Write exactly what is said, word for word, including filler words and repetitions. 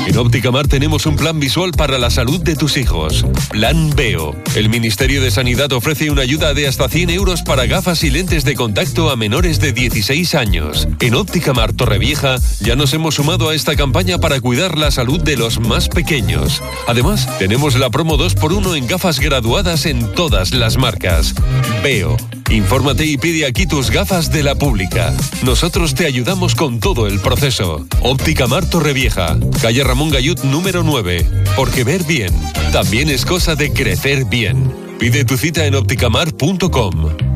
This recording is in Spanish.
En Opticamar tenemos un plan visual para la salud de tus hijos. Plan Veo. El Ministerio de Sanidad ofrece una ayuda de hasta cien euros para gafas y lentes de contacto a menores de dieciséis años. En Opticamar Torrevieja ya nos hemos sumado a esta campaña para cuidar la salud de los más pequeños. Además, tenemos la promo dos por uno en gafas graduadas en todas las marcas. Veo. Infórmate y pide aquí tus gafas de la Pública. Nosotros te ayudamos con todo el proceso. Opticamar Torrevieja, calle Ramón Gayut número nueve. Porque ver bien también es cosa de crecer bien. Pide tu cita en opticamar punto com.